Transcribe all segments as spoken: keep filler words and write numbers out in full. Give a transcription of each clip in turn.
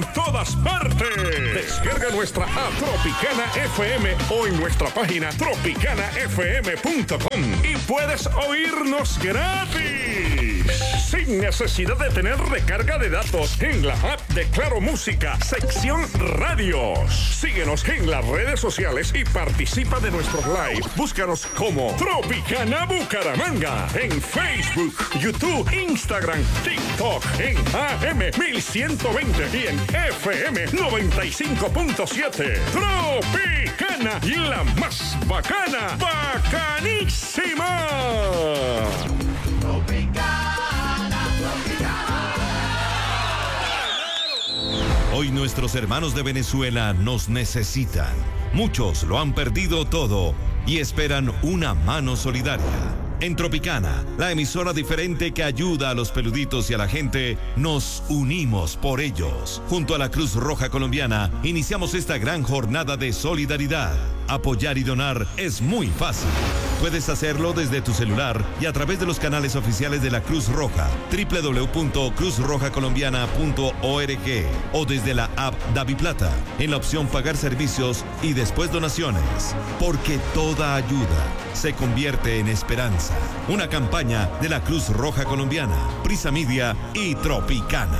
todas partes. Descarga nuestra app Tropicana F M o en nuestra página tropicana f m punto com y puedes oírnos gratis, sin necesidad de tener recarga de datos, en la app de Claro Música, sección Radios. Síguenos en las redes sociales y participa de nuestros live. Búscanos como Tropicana Bucaramanga en Facebook, YouTube, Instagram, TikTok, en A M mil ciento veinte y en F M noventa y cinco punto siete. Tropicana, la más bacana, bacanísima. Tropicana, Tropicana. Hoy nuestros hermanos de Venezuela nos necesitan. Muchos lo han perdido todo y esperan una mano solidaria. En Tropicana, la emisora diferente que ayuda a los peluditos y a la gente, nos unimos por ellos. Junto a la Cruz Roja Colombiana, iniciamos esta gran jornada de solidaridad. Apoyar y donar es muy fácil. Puedes hacerlo desde tu celular y a través de los canales oficiales de la Cruz Roja, doble u doble u doble u punto cruz roja colombiana punto org, o desde la app DaviPlata, en la opción Pagar Servicios y después Donaciones. Porque toda ayuda se convierte en esperanza. Una campaña de la Cruz Roja Colombiana, Prisa Media y Tropicana.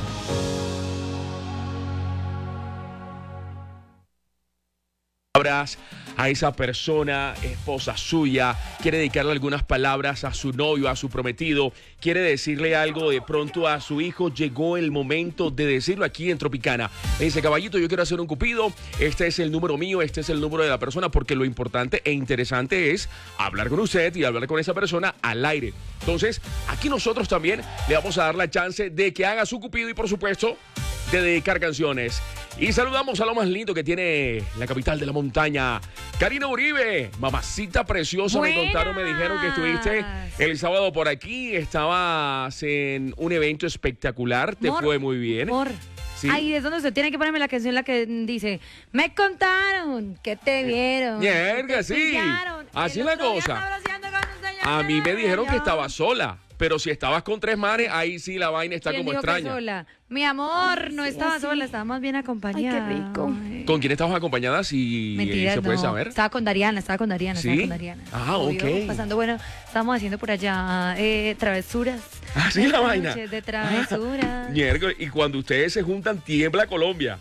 Palabras a esa persona, esposa suya, quiere dedicarle algunas palabras a su novio, a su prometido, quiere decirle algo de pronto a su hijo, llegó el momento de decirlo aquí en Tropicana. Le dice, caballito, yo quiero hacer un cupido, este es el número mío, este es el número de la persona, porque lo importante e interesante es hablar con usted y hablar con esa persona al aire. Entonces, aquí nosotros también le vamos a dar la chance de que haga su cupido y, por supuesto, de dedicar canciones. Y saludamos a lo más lindo que tiene la capital de la montaña, Karina Uribe, mamacita preciosa. Buenas. Me contaron, me dijeron que estuviste el sábado por aquí, estabas en un evento espectacular, te Mor, fue muy bien. Mor. ¿Sí? Ahí es donde usted tiene que ponerme la canción, la que dice, me contaron que te vieron. Mierda, sí. Pillaron, así es la cosa. A mí me dijeron que estabas sola. Pero si estabas con tres manes, ahí sí la vaina está como extraña. Sola? Mi amor, no estaba sí. sola, estábamos bien acompañadas. Ay, qué rico. Ay. ¿Con quién estabas acompañada? Si Mentira, se puede no. saber. Estaba con Dariana, estaba con Dariana, ¿Sí? estaba con Dariana. Ah, Obvio, ok. Pasando, bueno, estábamos haciendo por allá eh, travesuras. Ah, sí, la vaina. De travesuras. Miércoles, y cuando ustedes se juntan, tiembla Colombia.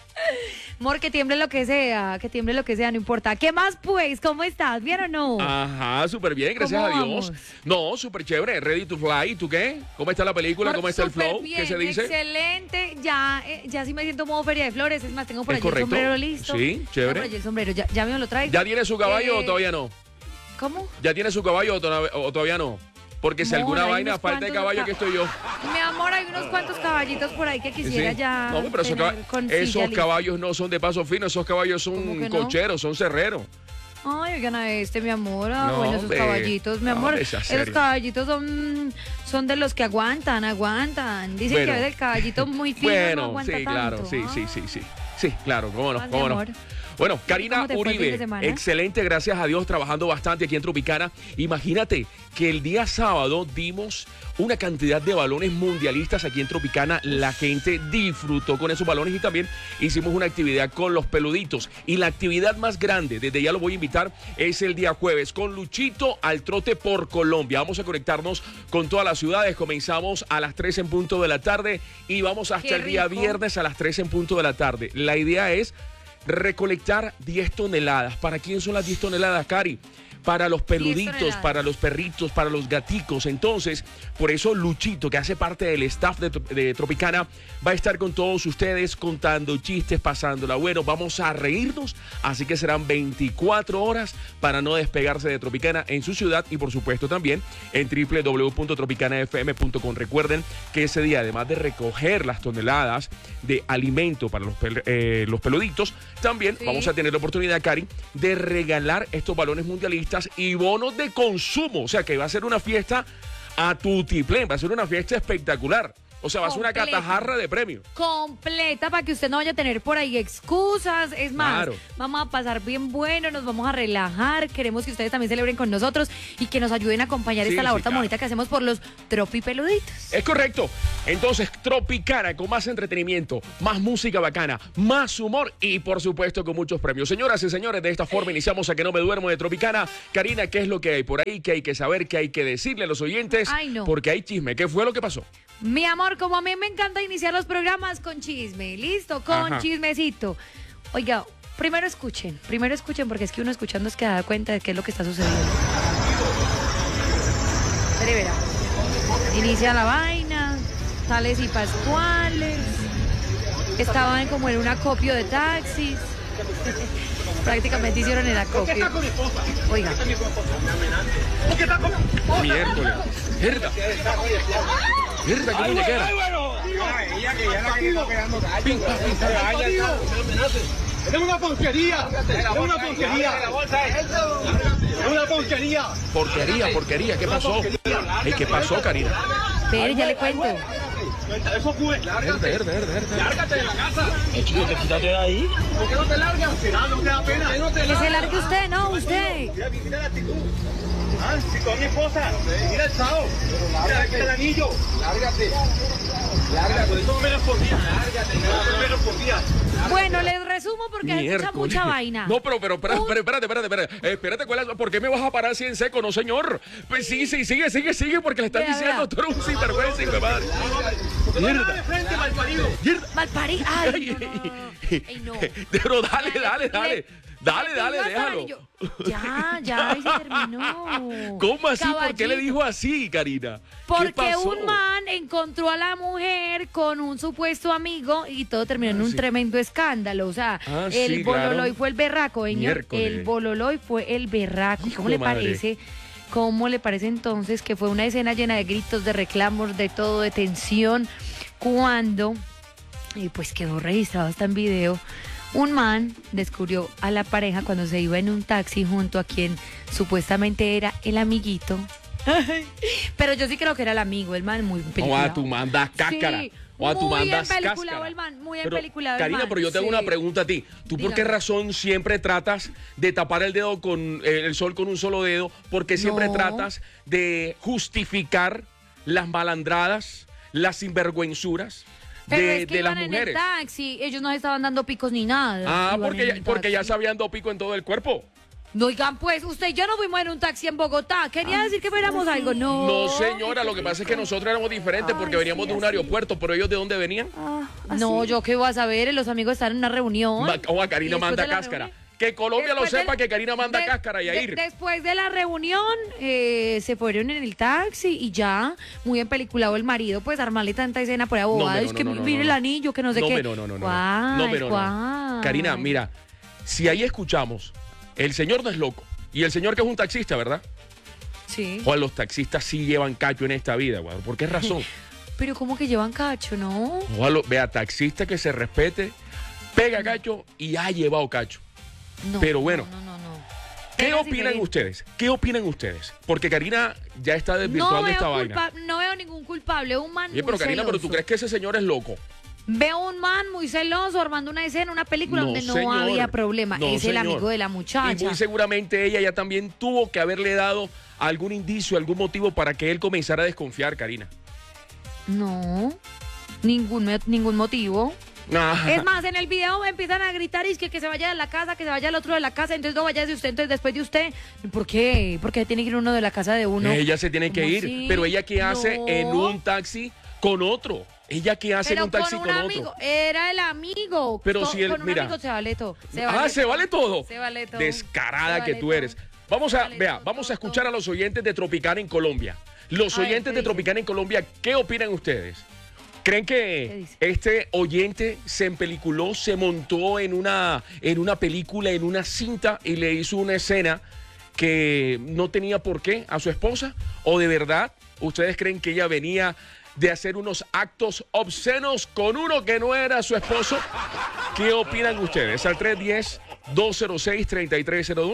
Amor, que tiemble lo que sea, que tiemble lo que sea, no importa. ¿Qué más, pues? ¿Cómo estás? ¿Bien o no? Ajá, súper bien, gracias a Dios. Vamos? No, súper chévere, ready to fly. ¿Tú qué? ¿Cómo está la película? Amor, ¿Cómo está el flow? bien, ¿Qué se dice? Excelente, ya, eh, ya sí me siento modo feria de flores. Es más, tengo por ¿Es allí correcto? el sombrero listo. Sí, chévere. Tengo por allí el sombrero, ya, ya me lo traigo. ¿Ya tiene su caballo Eh, o todavía no? ¿Cómo? ¿Ya tiene su caballo o, to- o todavía no? Porque si Amor, alguna hay vaina unos falta de cuantos caballo, ca- aquí estoy yo. Mi amor, hay unos cuantos caballitos por ahí que quisiera Sí. ya. No, pero esos, tener cab- con silla esos lista. caballos no son de paso fino, esos caballos son ¿Cómo que no? cocheros, son cerreros. Ay, oigan a este, mi amor. Ah, No, bueno, esos hombre. caballitos, mi No, amor. hombre, sea Esos serio. caballitos son, son de los que aguantan, aguantan. Dicen Bueno. que a veces el caballito muy fino no Bueno, aguanta sí, tanto. claro, sí, sí, sí, sí. Sí, claro, cómo no, Ay, mi cómo no. amor. Bueno, Karina ¿Cómo te fue el fin de Uribe, semana? excelente, gracias a Dios, trabajando bastante aquí en Tropicana. Imagínate que el día sábado dimos una cantidad de balones mundialistas aquí en Tropicana. La gente disfrutó con esos balones y también hicimos una actividad con los peluditos. Y la actividad más grande, desde ya lo voy a invitar, es el día jueves con Luchito al trote por Colombia. Vamos a conectarnos con todas las ciudades. Comenzamos a las tres en punto de la tarde y vamos hasta Qué el día rico. viernes a las tres en punto de la tarde. La idea es recolectar diez toneladas. ¿Para quién son las diez toneladas, Cari? Para los peluditos, toneladas. para los perritos, para los gaticos. Entonces, por eso Luchito, que hace parte del staff de, de Tropicana, va a estar con todos ustedes contando chistes, pasándola bueno. Vamos a reírnos, así que serán veinticuatro horas para no despegarse de Tropicana en su ciudad y, por supuesto, también en doble u doble u doble u punto tropicana f m punto com. Recuerden que ese día, además de recoger las toneladas de alimento para los, pel- eh, los peluditos, también Sí. vamos a tener la oportunidad, Cari, de regalar estos balones mundialistas y bonos de consumo. O sea que va a ser una fiesta a tutiplén, va a ser una fiesta espectacular. O sea, va a ser una Completa. catajarra de premios. Completa para que usted no vaya a tener por ahí excusas. Es más, Claro. vamos a pasar bien bueno, nos vamos a relajar. Queremos que ustedes también celebren con nosotros y que nos ayuden a acompañar Sí, esta sí, labor tan claro. bonita que hacemos por los tropipeluditos. Es correcto. Entonces, Tropicana con más entretenimiento, más música bacana, más humor y, por supuesto, con muchos premios. Señoras y señores, de esta forma iniciamos a Que No Me Duermo de Tropicana. Karina, ¿qué es lo que hay por ahí? ¿Qué hay que saber? ¿Qué hay que decirle a los oyentes? Ay, no. Porque hay chisme. ¿Qué fue lo que pasó? Mi amor, como a mí me encanta iniciar los programas con chisme, listo, con Ajá. chismecito. Oiga, primero escuchen, primero escuchen porque es que uno escuchando es que da cuenta de qué es lo que está sucediendo. Pero verá, inicia la vaina, tales y pascuales, estaban como en un acopio de taxis, prácticamente hicieron el acopio. Oiga. Miércoles. Herda. Herda, qué muñequera. Pin, pin, pin. Es una porquería, es una porquería, es una porquería. Porquería, porquería. ¿Qué pasó? Ey, ¿qué pasó, Karina? Pero ya le cuento. Eso fue. Herda, herda, herda, herda. Lárgate de la casa. Quítate de ahí. ¿Por qué no te largas? No, no te da pena. No te Que se largue usted, no, usted. Mira, mira la actitud. Ah, si con mi esposa. Mira el chavo. Mira, aquí está el anillo. Lárgate. Lárgate. Por eso no me respondía. Lárgate. No me respondía. Bueno, les resumo porque escucha Miércoles. mucha vaina. No, pero, pero, espera, Un- espera, espérate, espérate, espérate. Eh, espérate, ¿cuál es? ¿Por qué me vas a parar así en seco? No, señor. Pues sí, sí, sigue, sigue, sigue, porque le están Vea, diciendo vea. tú eres un sinvergüenza, hijo de madre. No me Mierda. de frente, malparido. Mierda. Malparí. Ay, no, no, no. Ay, no. Pero dale, Ya, dale, le- dale. le- Dale, le dale, pidió hasta el déjalo. anillo. Ya, ya, ahí se terminó. ¿Cómo así? ¿Por qué le Caballito. dijo así, Karina? ¿Qué Porque pasó? un man encontró a la mujer con un supuesto amigo y todo terminó en Ah, un sí. tremendo escándalo. O sea, Ah, el sí, claro. bololoy fue el berraco, señor. Miércoles. El bololoy fue el berraco. Hijo ¿Cómo de le madre. parece? ¿Cómo le parece entonces que fue una escena llena de gritos, de reclamos, de todo, de tensión? Cuando, y pues quedó registrado hasta en video, un man descubrió a la pareja cuando se iba en un taxi junto a quien supuestamente era el amiguito. Pero yo sí creo que era el amigo, el man muy O peliculado. a tu mandas cáscara. Sí, O a tu muy mandas empeliculado cáscara. el man, muy Pero, empeliculado el Karina, man, pero yo tengo sí. una pregunta a ti. ¿Tú por qué Dígame. razón siempre tratas de tapar el dedo con eh, el sol con un solo dedo? Porque siempre No. tratas de justificar las malandradas, las sinvergüenzuras Pero de, es que de las iban en el mujeres. taxi, ellos no estaban dando picos ni nada. Ah, Iban porque en ya, un porque ya taxi. se habían dado pico en todo el cuerpo. No, oigan, pues, usted y yo no fuimos en un taxi en Bogotá. Quería decir que fuéramos algo. No. No, señora, lo que pasa es que nosotros éramos diferentes porque Ay, veníamos sí, de un así. aeropuerto, pero ellos ¿de dónde venían? No, yo qué voy a saber, los amigos están en una reunión. Va- O a Y Karina después manda de la cáscara. reunión- Que Colombia lo Después del- sepa que Karina manda de- cáscara y a de- ir. Después de la reunión, eh, se fueron en el taxi y ya, muy empeliculado el marido, pues armarle tanta escena por ahí abogado. pero es que no, no, mire no, el no. anillo, que no sé no, qué. pero no, no, no. Guay, no, pero no. guay. Karina, mira, si ahí escuchamos, el señor no es loco. Y el señor que es un taxista, ¿verdad? Sí. Juan, los taxistas sí llevan cacho en esta vida, güey. ¿Por qué razón? Pero como que llevan cacho, ¿no? Juan, lo- vea, taxista que se respete, pega cacho y ha llevado cacho. No, Pero bueno. No, no, no. no. ¿Qué Pero opinan diferente. ustedes? ¿Qué opinan ustedes? Porque Karina ya está No desvirtuando veo, esta vaina. culpa- no veo ningún culpable, un man Oye, muy pero Karina, pero ¿tú celoso. crees que ese señor es loco? Veo un man muy celoso armando una escena, una película No, donde no señor. había problema. No, es el señor. amigo de la Y muchacha. muy seguramente ella ya también tuvo que haberle dado algún indicio, algún motivo para que él comenzara a desconfiar, Karina. No, ningún, me- ningún motivo. Ajá. Es más, en el video empiezan a gritar y es que, que se vaya de la casa, que se vaya el otro de la casa, entonces no vaya de usted, entonces después de usted. ¿Por qué? ¿Por qué tiene que ir uno de la casa de uno? Ella se tiene que ¿Cómo ir, así? pero ella qué hace No. en un taxi con otro. Ella qué hace en Pero un taxi con con, un amigo, otro. era el amigo. Pero Con- si él- con un mira. amigo se vale todo. Se Ah, vale se vale todo. Se vale todo. Descarada Se que vale tú todo. eres. Vamos Se a, vale vea, todo, vamos a todo, escuchar todo. a los oyentes de Tropicana en Colombia. Los A ver, oyentes ¿qué de dicen? Tropicana en Colombia, ¿qué opinan ustedes? ¿Creen ¿Qué que dice? este oyente se empeliculó, se montó en una, en una película, en una cinta y le hizo una escena que no tenía por qué a su esposa? ¿O de verdad ustedes creen que ella venía de hacer unos actos obscenos con uno que no era su esposo? ¿Qué opinan ustedes? Al tres uno cero, dos cero seis, tres tres cero dos.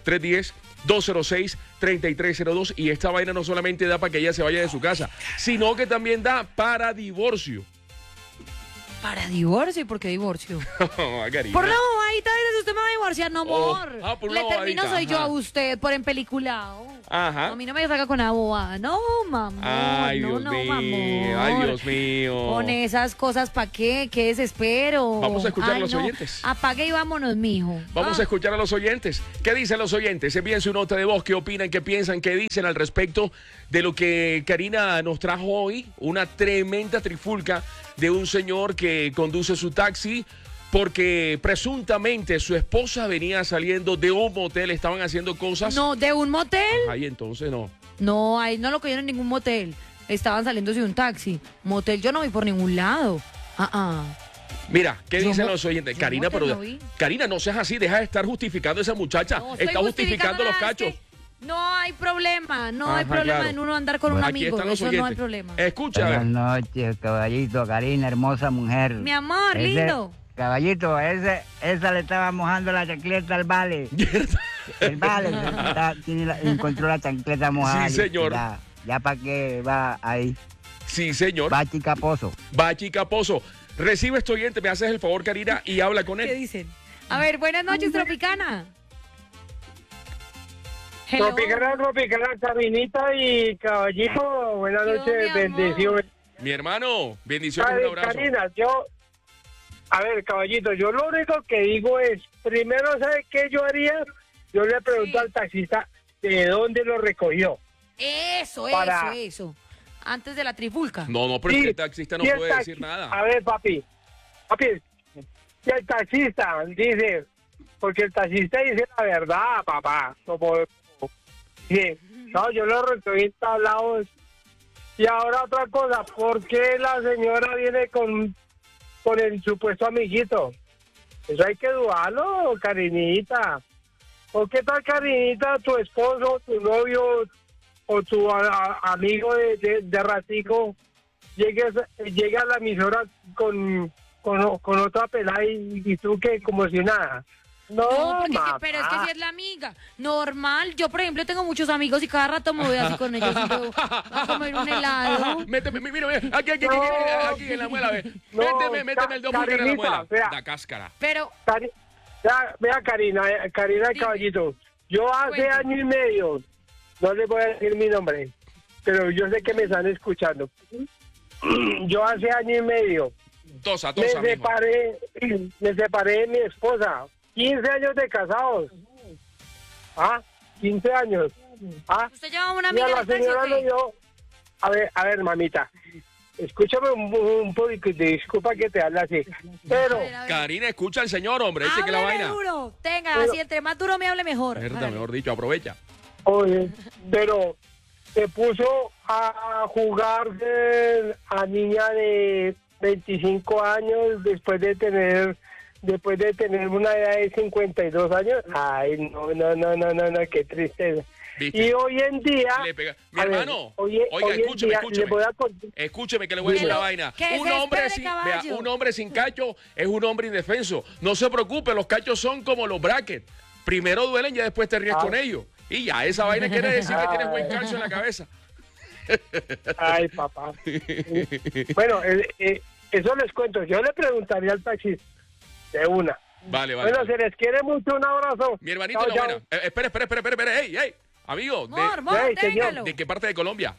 tres uno cero, dos cero seis, tres tres cero dos. Y esta vaina no solamente da para que ella se vaya de su casa, sino que también da para divorcio. Para divorcio, ¿y por qué divorcio? Karina. Por la bobadita de usted me va a divorciar, no, Oh, amor. ah, por una Le termino bobadita, soy yo ajá. a usted por empeliculado. Ajá. A mí no me saca con la bobada. No, mamón. Ay, no, Dios no, mío. mamón. Ay, Dios mío. Con esas cosas, ¿para qué? ¿Qué desespero? Vamos a escuchar a Ay, los no. oyentes. Apague y vámonos, mijo. Vamos Ah. a escuchar a los oyentes. ¿Qué dicen los oyentes? Envíen su nota de voz. ¿Qué opinan? ¿Qué piensan? ¿Qué dicen al respecto de lo que Karina nos trajo hoy? Una tremenda trifulca de un señor que conduce su taxi porque presuntamente su esposa venía saliendo de un motel. Estaban haciendo cosas. No, ¿de un motel? Ahí entonces no. No, ahí no lo cogieron en ningún motel. Estaban saliéndose de un taxi. Motel yo no voy por ningún lado. Ah, ah. Mira, ¿qué Yo dicen mo- los oyentes? yo Karina, motel pero no vi. Karina, no seas así, deja de estar justificando a esa muchacha. No, estoy Está justificando los nada, es que cachos. No hay problema, no hay Ajá, problema claro. en uno andar con un Aquí amigo. están los Eso no hay oyentes. problema. Escucha, a ver. Buenas noches, caballito, Karina, hermosa mujer. Mi amor, Ese- lindo. Caballito, ese, esa le estaba mojando la chancleta al vale. El vale está- tiene la- encontró la chancleta mojada. Sí, señor. Ya, ya para qué va ahí. Sí, señor. Bachi Caposo. Bachi Caposo. Recibe este oyente, me haces el favor, Karina, y habla con ¿Qué él. dicen? A ver, buenas noches, Tropicana. Hello. Tropicana, Tropicana, Carinita y Caballito, buenas Yo, noches, mi amor. bendiciones. Mi hermano, bendiciones, un Ay, abrazo. Karina, yo, a ver, Caballito, yo lo único que digo es, primero, ¿sabe qué yo haría? Yo le pregunto Sí. al taxista de dónde lo recogió. Eso, Para- eso, eso. Antes de la trifulca. No, no, pero es Sí, que el taxista no y el puede taxi- decir nada. A ver, papi, papi, y el taxista dice, porque el taxista dice la verdad, papá, como, dice, no, yo lo recogí tablados. Y ahora otra cosa, ¿por qué la señora viene con, con el supuesto amiguito? Eso hay que dudarlo, Karinita. ¿O qué tal, Karinita, tu esposo, tu novio o tu a- a- amigo de, de, de ratico llegue, llegue a la emisora con, con, con otra pelada y, y tú que como si nada? No, No, porque es que- mamá. pero es que si es la amiga. Normal. Yo, por ejemplo, tengo muchos amigos y cada rato me voy así con ellos y yo a comer un helado. Méteme, mira, mira, aquí, aquí, aquí, No. aquí, aquí en la muela, ve. No, Méteme, méteme el dedo pulgar en la Karinita, muela. vea. La cáscara. Pero, Cari- vea, vea, Karina, eh, Karina Dime. Caballito, yo hace Cuente. año y medio, no les voy a decir mi nombre, pero yo sé que me están escuchando. Yo hace año y medio Tosa, me tosa, mijo. separé, me separé de mi esposa, quince años de casados. ¿Ah? quince años. ¿Ah? ¿usted lleva una Y a amiga la en el taxi señora o le qué? dio, a ver, a ver, mamita, escúchame un, un poquito, disculpa que te hable así, pero... A ver, a ver. Karina, escucha al señor, hombre, dice que la Hábleme vaina. duro. Tenga, Pero- así entre más duro me hable mejor. Mierda, Hágale. mejor dicho, aprovecha. Oye, pero se puso a jugar de- a niña de veinticinco años después de tener después de tener una edad de cincuenta y dos años. Ay, no, no, no, no, no, no, qué tristeza. ¿Viste? Y hoy en día... Le pega- Mi a ver, hermano, hoy- oiga, hoy en escúcheme, día escúcheme. le voy a cont- Escúcheme que le voy a decir Que la lo- vaina. que Un se hombre, espere, sin, caballo. vea, un hombre sin cacho es un hombre indefenso. No se preocupe, los cachos son como los brackets. Primero duelen y ya después te ríes Ah. con ellos. Y ya esa vaina quiere decir que tienes buen calcio en la cabeza. Ay, papá. Bueno, eh, eh, eso les cuento. Yo le preguntaría al taxista de una. Vale, vale. Bueno, vale. se les quiere mucho, un abrazo. Mi hermanito, Chao, la chao. buena. Eh, espera, espera, espera, espera, espera. Ey, ey. Amigo, Mor, de, mor, Ey, señor. téngalo. ¿de qué parte de Colombia?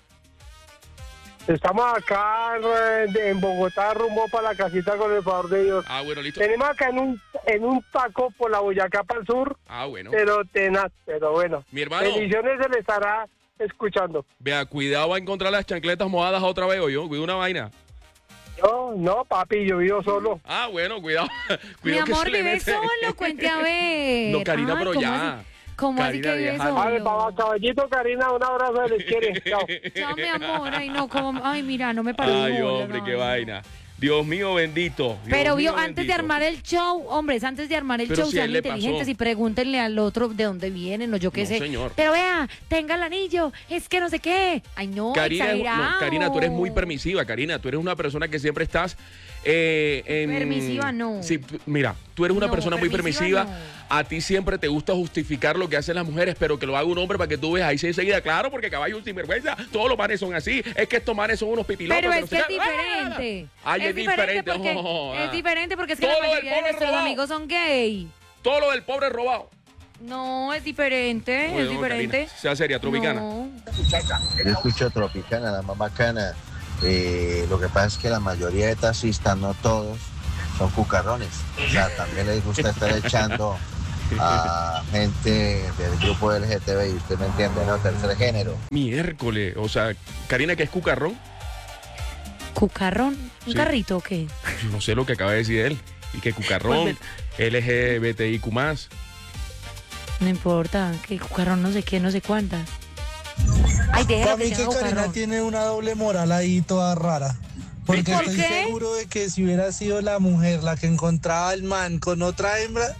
Estamos acá eh, de- en Bogotá, rumbo para la casita con el favor de Dios. Ah, bueno, listo. Tenemos acá en un, en un taco por la Boyacá para el sur, Ah, bueno. pero tenaz, pero bueno. Mi hermano. Bendiciones se le estará escuchando. Vea, cuidado va a encontrar las chancletas mojadas otra vez, o yo. Cuidado una vaina. No, no, papi, yo vivo solo. Ah, bueno, cuidado. Mi cuidado que amor, se le vive mete. solo, cuente a ver. No, Karina, Ay, pero ¿cómo ya. así- ¿Cómo así Karina, que vive déjalo. A ver, solo? papá, caballito, Karina, un abrazo, se les quiere. Chao. Chao, mi amor. Ay, no, como... Ay, mira, no me paró. Ay, bola, hombre, no. qué vaina. Dios mío bendito. Dios Pero vio, mío antes de bendito. armar el show, hombres, antes de armar el Pero show, si a sean él le inteligentes pasó. y pregúntenle al otro de dónde vienen o yo qué No, sé. señor. Pero vea, tenga el anillo, es que no sé qué. Ay, no, Karina, es- no, exagerado. Karina, tú eres muy permisiva, Karina. Tú eres una persona que siempre estás Eh, en- Permisiva, no. Sí, mira, tú eres una No, persona muy permisiva, permisiva. A ti siempre te gusta justificar lo que hacen las mujeres, pero que lo haga un hombre para que tú veas ahí sí enseguida. Claro, porque caballo sinvergüenza, todos los manes son así. Es que estos manes son unos pipilotos. Pero que es no que sé es qué. diferente. Ay, es diferente. porque, Oh, es ah. diferente porque es que Todo la el mayoría de pobre nuestros robado. amigos son gay. Todo lo del pobre robado. No, es diferente, Bueno, es diferente. Karina, sea seria, tropicana. No. Yo escucho Tropicana, la más bacana. Eh, lo que pasa es que la mayoría de taxistas, no todos, son cucarrones. O sea, también les gusta estar echando a gente del grupo L G T B, y usted me entiende, ¿no? Tercer género. Miércoles. O sea, Karina, ¿qué es cucarrón? ¿Cucarrón? ¿Un Sí. carrito o qué? Yo no sé lo que acaba de decir él. Y que cucarrón, L G B T I Q más. No importa, que cucarrón no sé qué, no sé cuántas. Ay, déjalo Para que mí que sea Karina cucarrón. tiene una doble moral ahí toda rara. Porque ¿Por estoy qué? seguro de que si hubiera sido la mujer la que encontraba al man con otra hembra,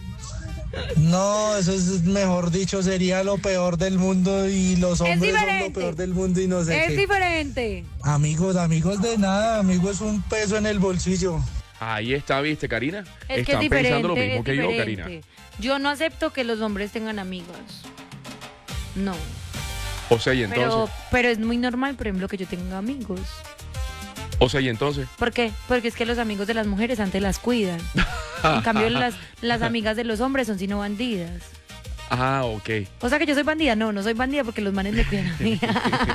no, eso es, mejor dicho, sería lo peor del mundo, y los hombres son lo diferente. peor del mundo y no sé Es qué. diferente. Amigos, amigos de nada, amigos, un peso en el bolsillo. Ahí está, ¿viste, Karina? Es que es Están diferente. pensando lo mismo es que yo, diferente. Karina. Yo no acepto que los hombres tengan amigos. No. O sea, y entonces. Pero, pero es muy normal, por ejemplo, que yo tenga amigos. O sea, y entonces. ¿Por qué? Porque es que los amigos de las mujeres antes las cuidan. En cambio, las, las amigas de los hombres son sino bandidas. Ah, ok. O sea que yo soy bandida. No, no soy bandida porque los manes me cuidan a mí.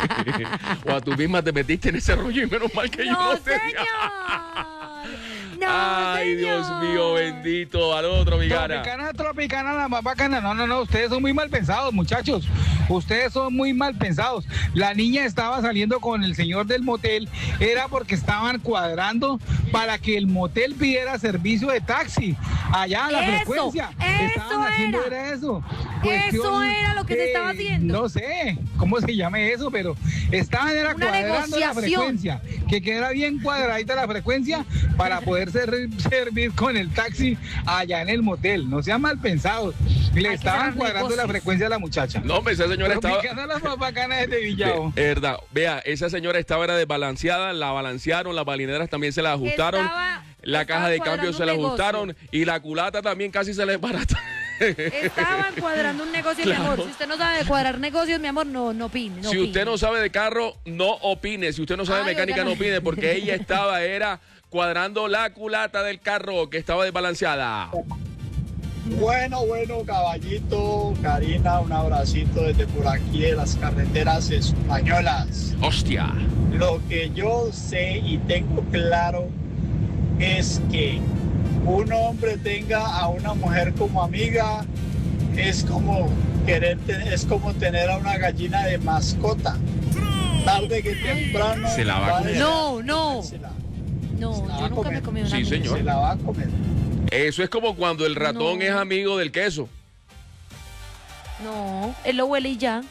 O a tú misma te metiste en ese rollo y menos mal que yo ¡No, no sé. señor! ¡No, Ay, señor! Dios mío, bendito. Al otro, mi cara. Tropicana, tropicana, la más bacana. No, no, no, ustedes son muy mal pensados, muchachos. Ustedes son muy mal pensados. La niña estaba saliendo con el señor del motel, era porque estaban cuadrando para que el motel pidiera servicio de taxi. Allá a la Eso, frecuencia. eso Estaban haciendo era. era eso. Eso era lo que se estaba haciendo. No sé cómo se llame eso, pero estaban era Una cuadrando la negociación. frecuencia. Que quedara bien cuadradita la frecuencia para poder ser, servir con el taxi allá en el motel. No sean mal pensados. Le que estaban cerrar cuadrando la negocios. frecuencia a la muchacha. No, hombre, esa señora estaba. Tropicana, las más bacanas de Villao. De verdad, vea, esa señora estaba era desbalanceada, la balancearon, las balineras también se la ajustaron, Estaba- la estaba caja de cuadrando cambio se un la negocio. ajustaron y la culata también casi se le desbarata. Estaban cuadrando un negocio, mi amor. Si usted no sabe de cuadrar negocios, mi amor, no, no opine. No Si usted opine. no sabe de carro, no opine. Si usted no sabe Ay, de mecánica, oiga, no no. opine, porque ella estaba, era cuadrando la culata del carro que estaba desbalanceada. Bueno, bueno, caballito, Karina, un abracito desde por aquí de las carreteras españolas. ¡Hostia! Lo que yo sé y tengo claro es que un hombre tenga a una mujer como amiga es como querer, te- es como tener a una gallina de mascota. Tarde que temprano. Se la va a comer. No, no. Se la, No, se la va yo a nunca me he comer. comido una Sí, amiga. señor. Se la va a comer. Eso es como cuando el ratón No. es amigo del queso. No, él lo huele y ya.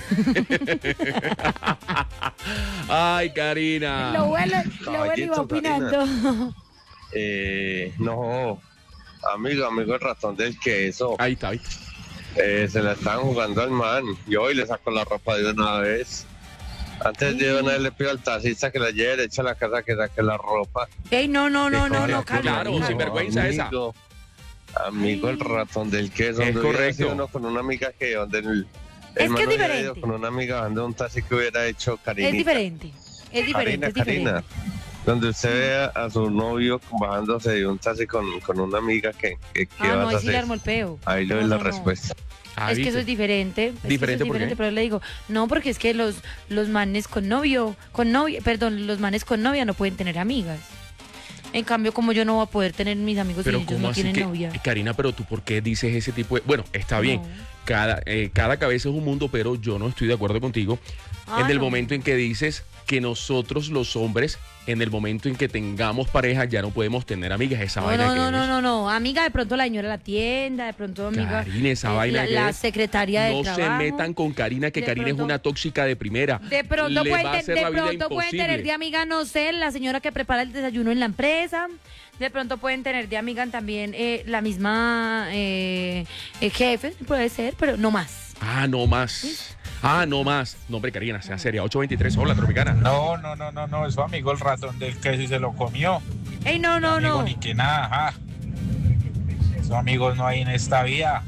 Ay, Karina. Lo huele, lo huele y va Caballito, opinando. Eh, no, amigo, amigo, el ratón del queso. Ahí está, ahí está. Eh, se la estaban jugando al man. Yo hoy le saco la ropa de una vez. Antes de una vez le pido al taxista que la lleve, le echa a la casa que saque la ropa. Ey, no, no, no, no, Claro, no, calma. claro, calma. sin vergüenza esa. amigo, Amigo, el ratón del queso. Es donde hubiera correcto. sido uno con una amiga que donde el, que el man es hubiera diferente. ido con una amiga donde un taxi que hubiera hecho Karinita. Es diferente. Es diferente, Karina, es diferente. Karina, donde usted vea a su novio bajándose de un taxi con, con una amiga que, que, que Ah, no, vas ahí a sí le hacer. armo el peo. Ahí le No, doy la no, no. respuesta. Ah, Es que ¿viste? eso es diferente. Es que eso es ¿Diferente por qué? diferente, pero le digo, no, porque es que los, los manes con novio, con novia, perdón, los manes con novia no pueden tener amigas. En cambio, como yo no voy a poder tener mis amigos si Pero ellos ¿cómo no así tienen que, novia. Karina, pero tú por qué dices ese tipo de... Bueno, está bien, No. cada, eh, cada cabeza es un mundo, pero yo no estoy de acuerdo contigo Ah, en el no. momento en que dices que nosotros los hombres, en el momento en que tengamos pareja, ya no podemos tener amigas. Esa No, vaina no, que no, no, es. no, no. Amiga, de pronto la señora de la tienda, de pronto amiga. Karina, esa eh, vaina la, que la es. secretaria de No trabajo. se metan con Karina, que De Karina es pronto- una tóxica de primera. De pronto, Le pueden, va a te- hacer de la vida pronto pueden imposible. tener de amiga, no sé, la señora que prepara el desayuno en la empresa. De pronto pueden tener de amiga también eh, la misma eh, eh, jefe, puede ser, pero no más. Ah, no más. Ah, no más. Nombre, Karina, sea seria. ocho veintitrés, hola, Tropicana. No, no, no, no, no, es su amigo el ratón del queso y se lo comió. Ey, no, no, amigo, no. Ni que nada, ajá. Esos amigos no hay en esta vida.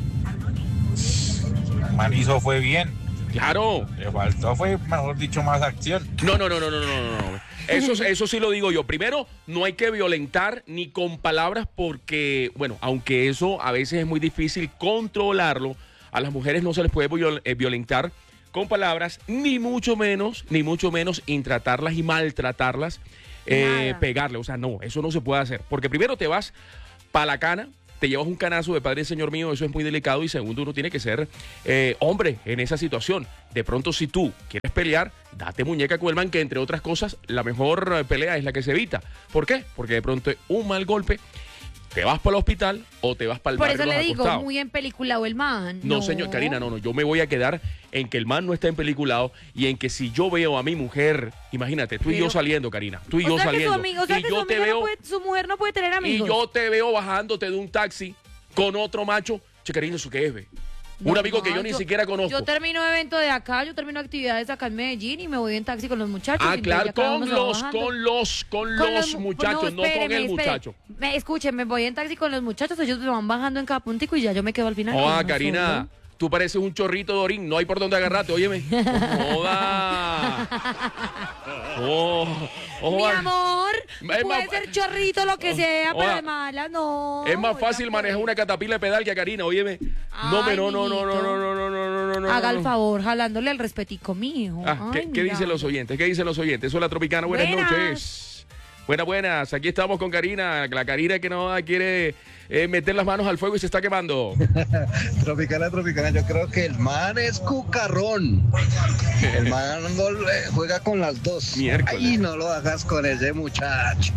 El man hizo fue bien. Claro. Le faltó fue, mejor dicho, más acción. No, no, no, no, no, no, no. no. Eso, eso sí lo digo yo. Primero, no hay que violentar ni con palabras porque, bueno, aunque eso a veces es muy difícil controlarlo, a las mujeres no se les puede viol- eh, violentar con palabras, ni mucho menos, ni mucho menos intratarlas y maltratarlas, eh, Nada. pegarle. O sea, no, eso no se puede hacer. Porque primero te vas pa' la cana, te llevas un canazo de padre, señor mío, eso es muy delicado. Y segundo, uno tiene que ser eh, hombre en esa situación. De pronto, si tú quieres pelear, date muñeca con el man, que entre otras cosas, la mejor eh, pelea es la que se evita. ¿Por qué? Porque de pronto un mal golpe, te vas para el hospital o te vas para el Por barrio eso de le los digo, acostados. muy empeliculado el man. No, señor, Karina, no, no, yo me voy a quedar en que el man no está empeliculado y en que si yo veo a mi mujer, imagínate, tú y Pero- yo saliendo, Karina, tú y O yo sea que su saliendo, amigo, o sea y que su, yo te amiga no veo, puede- su mujer no puede tener y amigos. yo te veo bajándote de un taxi con otro macho, che, Karina, ¿eso qué es, ve? Un No, amigo que yo no, ni siquiera conozco. Yo termino evento de acá, yo termino actividades acá en Medellín y me voy en taxi con los muchachos. Ah, y claro, ya cada con uno se va los, bajando. con los, con Con los mu- muchachos, no, con espéreme, el espere. muchacho. Me, escuchen, me voy en taxi con los muchachos, ellos me van bajando en cada puntico y ya yo me quedo al final. Oh, con ah, uno Karina, solo. tú pareces un chorrito de orín, no hay por dónde agarrarte, óyeme. Joda. Oh, oh, Mi ah. amor, Es puede más- ser chorrito lo que sea, Hola. pero de mala, no. Es más ya fácil pues. manejar una catapila de pedal que a Karina, óyeme. No, me, Ay, no, no, no, no, mijito. no, no, no, no, no, no. Haga no. el favor, jalándole el respetico mío. Ah, ¿qué, Ay, qué mira. dicen los oyentes? ¿Qué dicen los oyentes? Eso es la Tropicana. Buenas, Buenas. noches. Buenas, buenas. Aquí estamos con Karina. La Karina que no quiere eh, meter las manos al fuego y se está quemando. Tropicana, Tropicana, yo creo que el man es cucarrón. El man no le- juega con las dos. Miércoles. Ay, no lo hagas con ese muchacho.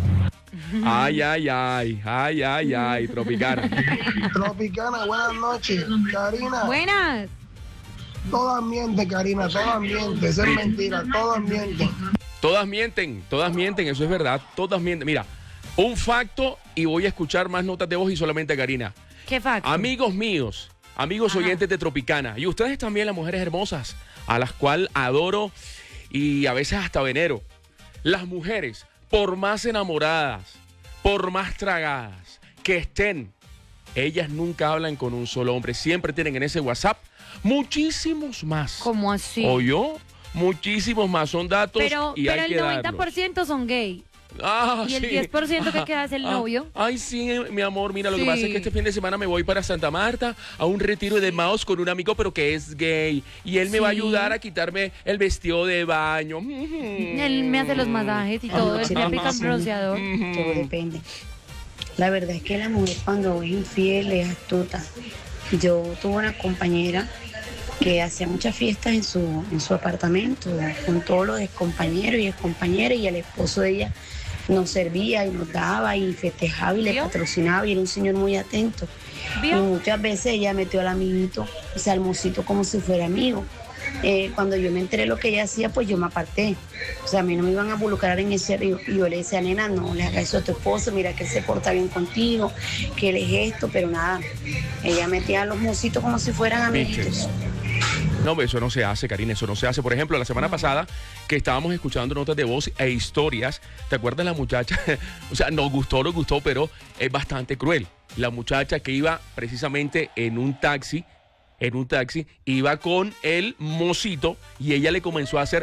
Ay, ay, ay. Ay, ay, ay. Tropicana. Tropicana, buenas noches. Karina, Buenas. todo ambiente, Karina, todo ambiente. Eso es mentira, todo ambiente. Todas mienten, todas mienten, eso es verdad. Todas mienten. Mira, un facto y voy a escuchar más notas de voz y solamente a Karina. ¿Qué facto? Amigos míos, amigos Ajá. oyentes de Tropicana, y ustedes también, las mujeres hermosas, a las cuales adoro y a veces hasta venero. Las mujeres, por más enamoradas, por más tragadas que estén, ellas nunca hablan con un solo hombre. Siempre tienen en ese WhatsApp muchísimos más. ¿Cómo así? ¿O yo? Muchísimos más. Son datos Pero, y pero hay el que noventa por darlos. ciento son gay. Ah, ¿Y el sí. diez por ciento que queda es el Ah, novio? Ay, sí, mi amor. Mira, lo que Sí. pasa es que este fin de semana me voy para Santa Marta a un retiro de Maos con un amigo, pero que es gay. Y él me va a Sí. ayudar a quitarme el vestido de baño. Él me hace los masajes y todo, él me aplica un bronceador. Todo depende. La verdad es que la mujer cuando es infiel es astuta. Yo tuve una compañera que hacía muchas fiestas en su, en su apartamento con todos los compañeros y excompañeros y el esposo de ella nos servía y nos daba y festejaba y le ¿Vio? patrocinaba y era un señor muy atento. Y ¿Vio? muchas veces ella metió al amiguito, o sea, al mocito como si fuera amigo. Eh, cuando yo me enteré lo que ella hacía, pues yo me aparté. O sea, a mí no me iban a involucrar en ese río. Y yo le decía, nena, no le hagas eso a tu esposo, mira que él se porta bien contigo, que él es esto, pero nada. Ella metía a los mocitos como si fueran ¿Viste? amiguitos. No, hombre, eso no se hace, Karina, eso no se hace. Por ejemplo, la semana pasada que estábamos escuchando notas de voz e historias, ¿te acuerdas la muchacha? O sea, nos gustó, nos gustó, pero es bastante cruel. La muchacha que iba precisamente en un taxi, en un taxi, iba con el mocito y ella le comenzó a hacer...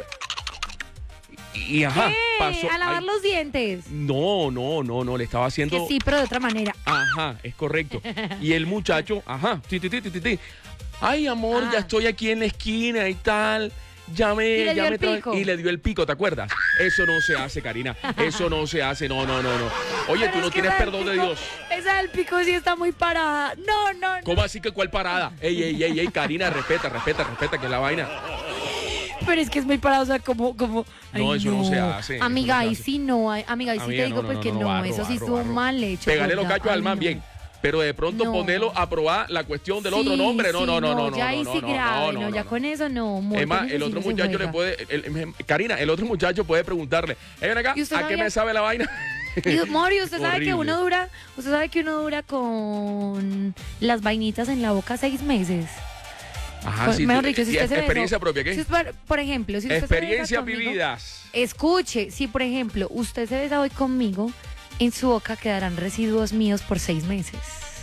Y ajá, ¿Qué? pasó... A lavar ay, los dientes. no, no, no, no, le estaba haciendo... Que sí, pero de otra manera. Ajá, es correcto. Y el muchacho, ajá, ti, ti, ti, ti, ti, ti. Ay, amor, Ah. ya estoy aquí en la esquina y tal. Ya me, Y le ya dio me el trae- pico. y le dio el pico, ¿te acuerdas? Eso no se hace, Karina. Eso no se hace. No, no, no, no. Oye, Pero tú es no que tienes esa del perdón de pico- Dios. Esa del pico sí está muy parada. No, no, no. ¿Cómo así que cuál parada? Ey, ey, ey, ey, Karina, respeta, respeta, respeta, que es la vaina. Pero es que es muy parada, o sea, como, como. No, ay, eso no se hace, eso Amiga, no se ahí hace. sí no, ay, amiga, ahí sí Amiga, te digo no, no, pues no, que no, no, barro, eso sí barro, estuvo barro. mal hecho. Pégale los ¿verdad? cachos al Ay, man no. bien. Pero de pronto No. ponelo a probar la cuestión del otro Sí, nombre. No, sí, no, no, no, no. Ya ahí no, sí no, grave, no, no, no, ya no. con eso no. amor, Es más, con eso el sí otro no se muchacho le juega. puede. el- el- Karina, el otro muchacho puede preguntarle: "Hey, ven acá, ¿Y usted ¿a qué sabía? me sabe la vaina?" Y, Mori, usted sabe que Horrible. uno dura, usted sabe que uno dura con las vainitas en la boca seis meses. Ajá, por, sí, mejor tú- dicho, si y usted se experiencia besó- propia, ¿qué? si es por, por ejemplo, si usted se besa Experiencias conmigo, vividas. escuche, si por ejemplo usted se besa hoy conmigo, en su boca quedarán residuos míos por seis meses.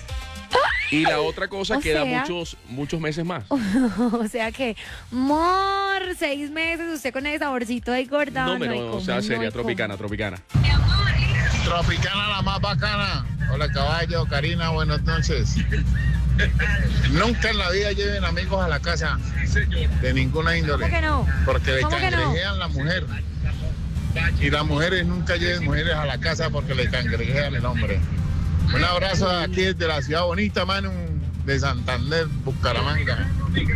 Y la otra cosa O queda sea- muchos, muchos meses más. O sea que, mor, seis meses usted con ese saborcito ahí cortado. No, me hay no, o cómo, sea, no seria, hay tropicana, tropicana. Tropicana la más bacana. Hola caballo, Karina, buenas noches. Nunca en la vida lleven amigos a la casa de ninguna índole. ¿Cómo que no? Porque le ¿Cómo que no? cangrejean la mujer. Y las mujeres nunca lleven mujeres a la casa porque le cangrejean el hombre. Un abrazo aquí desde la ciudad bonita, mano, de Santander, Bucaramanga.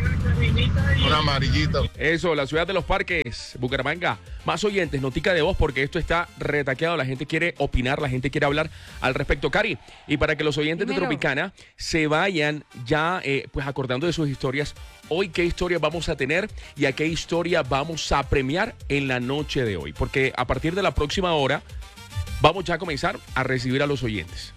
Un amarillito. Eso, la ciudad de los parques, Bucaramanga. Más oyentes, notica de voz, porque esto está retaqueado. La gente quiere opinar, la gente quiere hablar al respecto. Cari, y para que los oyentes Dímelo. de Tropicana se vayan ya eh, pues acordando de sus historias, hoy qué historia vamos a tener y a qué historia vamos a premiar en la noche de hoy. Porque a partir de la próxima hora vamos ya a comenzar a recibir a los oyentes.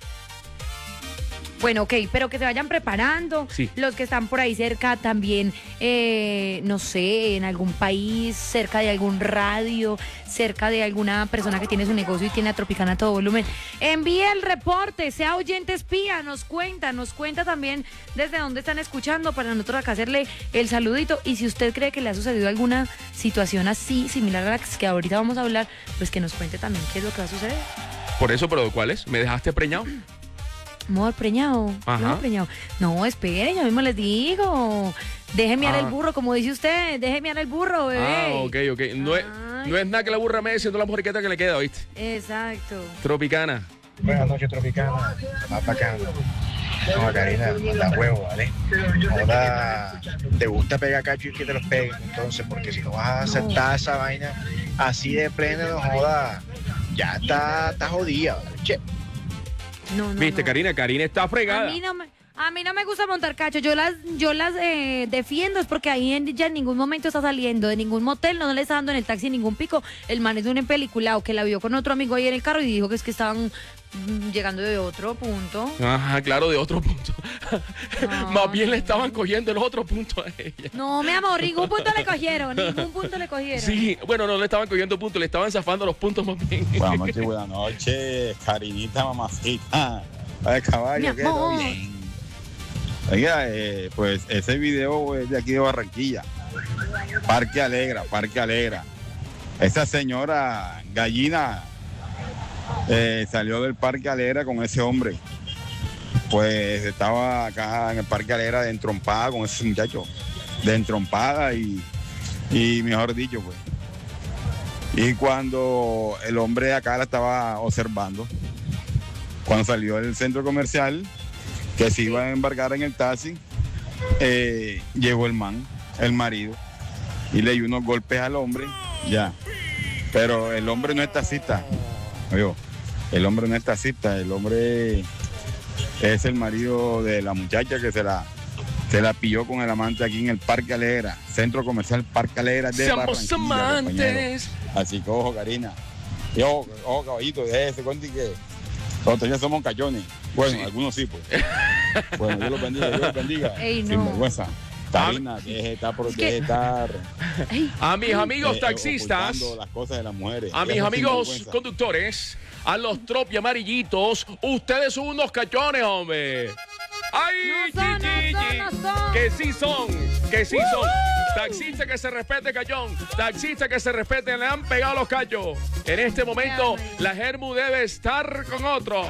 Bueno, ok, pero que se vayan preparando. Sí. Los que están por ahí cerca también, eh, no sé, en algún país, cerca de algún radio, cerca de alguna persona que tiene su negocio y tiene a Tropicana a todo volumen. Envíe el reporte, sea oyente espía, nos cuenta, nos cuenta también desde dónde están escuchando para nosotros acá hacerle el saludito. Y si usted cree que le ha sucedido alguna situación así, similar a la que ahorita vamos a hablar, pues que nos cuente también qué es lo que va a suceder. Por eso, pero ¿cuál es? ¿Me dejaste preñado? Amor, preñado. Ajá. No, preñado. No, esperen, yo mismo les digo. Déjeme Ah. mirar el burro, como dice usted. Déjeme mirar el burro, bebé. Ah, ok, ok. No es, no es nada que la burra me siendo la mojeriqueta que le queda, ¿viste? Exacto. Tropicana. Buenas noches, Tropicana. Más bacana. No, Karina, manda huevo, ¿vale? Ahora te gusta pegar cacho y que te los peguen, entonces, porque si no vas a aceptar esa vaina así de plena, no joda, ya está, está jodida, ¿vale? Che. No, no, ¿Viste, no. Karina? Karina está A fregada. mí no me, a mí no me gusta montar cacho. Yo las, yo las eh, defiendo, es porque ahí en, ya en ningún momento está saliendo de ningún motel, no le está dando en el taxi ningún pico. El man es un empeliculado que la vio con otro amigo ahí en el carro y dijo que es que estaban mm, llegando de otro punto. Ajá, claro, de otro punto. Más bien le estaban cogiendo el otro punto a ella. No, mi amor, ningún punto le cogieron, ningún punto le cogieron. Sí, bueno, no le estaban cogiendo puntos, le estaban zafando los puntos más bien. Buenas noches, buenas noches, Karinita, mamacita. Ay, caballo, Mi ¿qué? ¿Todo amor. bien? Oiga, eh, pues ese video es de aquí de Barranquilla. Parque Alegra, Parque Alegra. Esa señora gallina eh, salió del Parque Alegra con ese hombre. Pues estaba acá en el Parque Alegra de entrompada con ese muchacho. De entrompada y, y mejor dicho, pues. Y cuando el hombre acá la estaba observando, cuando salió del centro comercial, que se iba a embarcar en el taxi, eh, llegó el man, el marido, y le dio unos golpes al hombre, ya. Pero el hombre no es taxista, oye, el hombre no es taxista, el hombre es el marido de la muchacha que se la, se la pilló con el amante aquí en el Parque Alegra, centro comercial Parque Alegra de Seamos Barranquilla, amantes. compañero. Así que ojo, Karina. Y ojo, ojo, caballito, déjese cuenta que nosotros ya somos cachones. Bueno, Sí. algunos sí, pues. Bueno, Dios los bendiga, Dios los bendiga. Ey, Sin no. vergüenza. Karina, deje de estar, por, Es que- deje de estar A mis amigos eh, taxistas, ocultando las cosas de las mujeres. a mis Eso es amigos sinvergüenza. conductores, a los tropi amarillitos, ustedes son unos cachones, hombre. ¡Ay, No son, chi, chi, no son, chi! no son. Que sí son, que sí son. Taxista que se respete, cachón. Taxista que se respete, le han pegado los cachos. En este momento, la Germu debe estar con otro.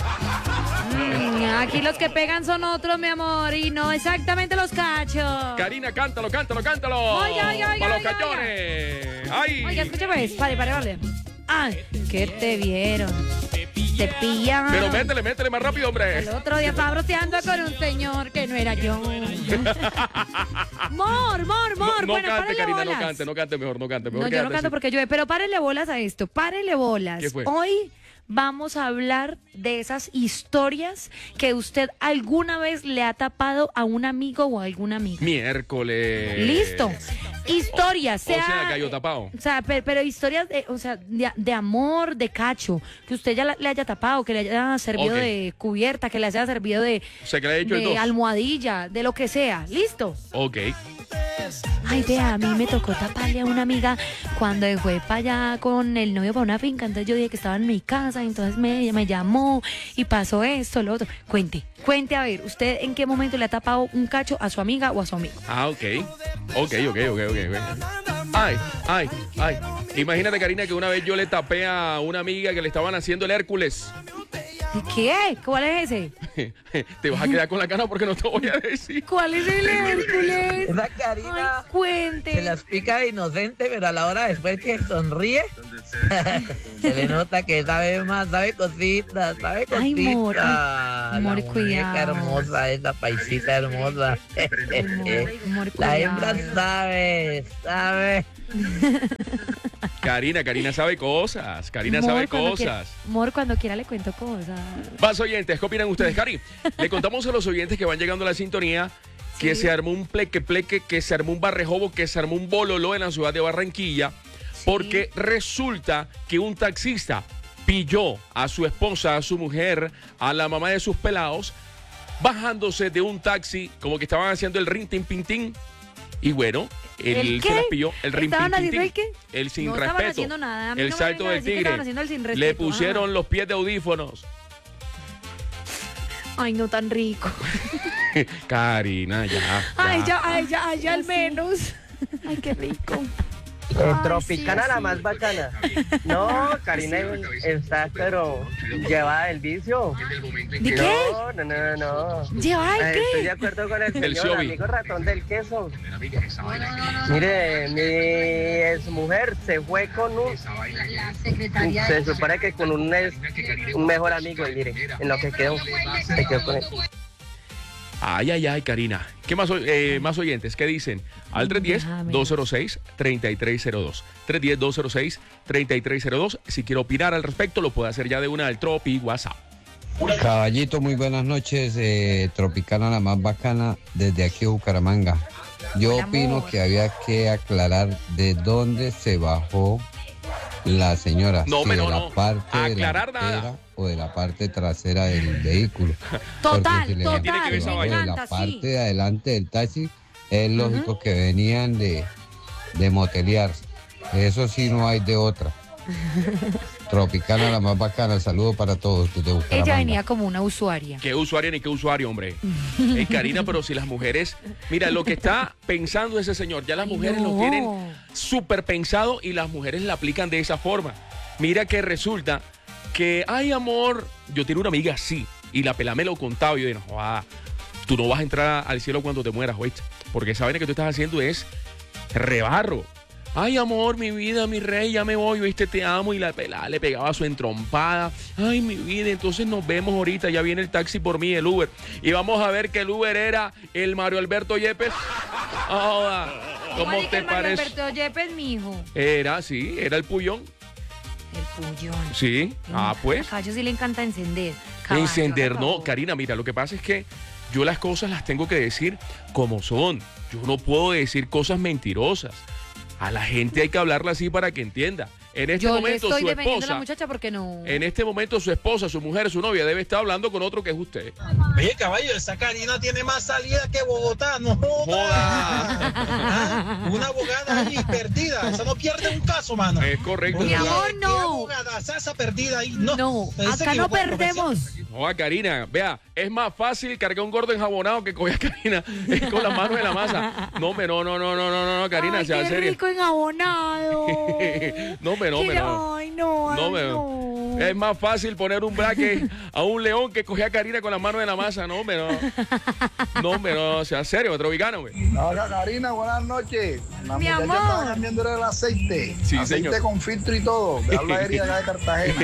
Mm, aquí los que pegan son otros, mi amor, y no exactamente los cachos. Karina, cántalo, cántalo, cántalo. Oiga, oiga, oiga, Para los oiga, cachones. ¡Ay! Oiga, escucha pues, vale, vale, vale. Ay, que te vieron. Te pillaron. Pero métele, métele más rápido, hombre. El otro día estaba broceando con un señor que no era yo. Mor, mor, No, mor. no bueno, cante, párele Karina, bolas. no cante, no cante mejor, no cante mejor. No, yo no quédate canto así. porque llueve, pero párenle bolas a esto, párenle bolas. ¿Qué fue? Hoy vamos a hablar de esas historias que usted alguna vez le ha tapado a un amigo o a alguna amiga. Miércoles. Listo. Historias, O sea, sea, gallo tapado. o sea, pero, pero historias de, o sea, de, de amor, de cacho, que usted ya la- le haya tapado, que le haya servido Ok. de cubierta, que le haya servido de, O sea, que le haya hecho el de dos. almohadilla, de lo que sea. ¿Listo? Ok. Ay, vea, a mí me tocó taparle a una amiga cuando fue para allá con el novio para una finca. Entonces yo dije que estaba en mi casa, entonces me, me llamó y pasó esto, lo otro. Cuente, cuente, a ver, ¿usted en qué momento le ha tapado un cacho a su amiga o a su amigo? Ah, ok. Ok, ok, ok, ok. ok. Ay, ay, ay. Imagínate, Karina, que una vez yo le tapé a una amiga que le estaban haciendo el Hércules. ¿Qué? ¿Cuál es ese? Te vas a quedar con la cara porque no te voy a decir. ¿Cuál es el Hércules? Esa Karina Ay, cuente. se las pica de inocente, pero a la hora después que sonríe, se le nota que sabe más, sabe cositas, sabe cositas. Ay, amor, ay, la amor, muñeca cuidado. hermosa, esa paisita hermosa. amor, La cuidado. hembra sabe, sabe. Karina, Karina sabe cosas. Karina Amor, sabe cuando cosas. quiera- amor, cuando quiera le cuento cosas. Más oyentes, ¿qué opinan ustedes, Cari? Le contamos a los oyentes que van llegando a la sintonía que Sí. se armó un pleque pleque, que se armó un barrejobo, que se armó un bololó en la ciudad de Barranquilla, porque resulta que un taxista pilló a su esposa, a su mujer, a la mamá de sus pelados, bajándose de un taxi, como que estaban haciendo el rin tin pin tin. Y bueno, él ¿El se qué? las pilló. El rin ¿Estaban tin pin haciendo tin. el qué? El sin No estaban respeto. haciendo nada. A mí El no me salto vengan a del decir que tigre. estaban haciendo el sin Le respeto. pusieron Ajá. los pies de audífonos. Ay, no tan rico. Karina, ya. Ay, ya, ay, ya, ay, ya al menos. Ay, qué rico. Eh, Ay, Tropicana sí, la sí. más bacana. No, Karina está pero llevada del vicio. ¿De qué? No, no, no, no. ¿Llevada del Eh, qué? Estoy de acuerdo con el Del señor, Xiaomi. amigo ratón del queso. Mire, mi exmujer se fue con un... Se supone que con un, ex- un mejor amigo, y mire, en lo que quedó, se quedó con él. Ay, ay, ay, Karina. ¿Qué más, oy- eh, más oyentes? ¿Qué dicen? Al tres uno cero, dos cero seis, tres tres cero dos. tres uno cero, dos cero seis, tres tres cero dos. Si quiere opinar al respecto, lo puede hacer ya de una al Tropi WhatsApp. Caballito, muy buenas noches. Eh, Tropicana la más bacana desde aquí Bucaramanga. Yo Hola, opino amor. que había que aclarar de dónde se bajó la señora. No, si me de no, la no. parte Aclarar delantera nada. o de la parte trasera del vehículo. Total, Porque si le total, Tiene que ver esa bajó vaina. de encanta, la sí. parte de adelante del taxi, es lógico que venían de, de motelear. Eso sí, no hay de otra. Tropicana la más bacana. Saludo para todos desde Bucaramanga. Ella venía como una usuaria. ¿Qué usuario ni qué usuario, hombre? Eh, Karina, pero si las mujeres... Mira, lo que está pensando ese señor, ya las Ay, mujeres no. lo tienen súper pensado y las mujeres la aplican de esa forma. Mira que resulta que, ay, amor, yo tengo una amiga así y la pelá me lo contaba y yo digo, ah, tú no vas a entrar al cielo cuando te mueras, ¿oíste? Porque esa vaina que tú estás haciendo es rebarro. Ay, amor, mi vida, mi rey, ya me voy, ¿oíste? Te amo. Y la pelada le pegaba su entrompada. Ay, mi vida, entonces nos vemos ahorita. Ya viene el taxi por mí, el Uber. Y vamos a ver que el Uber era el Mario Alberto Yepes. Ah, ¿cómo Marica, te el Mario parece? Alberto Yepes, mi hijo. Era, sí, era el Puyón. El Puyón. Sí, ah, pues. A Cayo sí le encanta encender. Caballo, Encender, por no, favor. Karina, mira, lo que pasa es que yo las cosas las tengo que decir como son. Yo no puedo decir cosas mentirosas. A la gente hay que hablarla así para que entienda. En este Yo le momento estoy su defendiendo a la esposa, muchacha porque no. en este momento su esposa, su mujer, su novia debe estar hablando con otro que es usted. Oye, caballo, esa Karina tiene más salida que Bogotá, no joda. Ah, una abogada ahí perdida, esa no pierde un caso, mano. Es correcto. Mi amor, no. Abogada, esa perdida ahí, no. No, Usted se acá no equivocó de perdemos. No, a Karina, vea, es más fácil cargar un gordo enjabonado que coger a Karina eh, con las manos en la masa. No, me, no, no, no, no, no, no, Karina, Ay, sea qué seria. rico enjabonado. No, me, no, me, no. Ay, no, ay, No, me, no. es más fácil poner un braque a un león que coger a Karina con las manos en la masa. No, me, no. No, me, no, sea serio, tropicano, güey. Hola Karina, buenas noches. La Mi muchacha amor. estaba cambiando el aceite. Sí, aceite señor. con filtro y todo. De habla herida acá de Cartagena.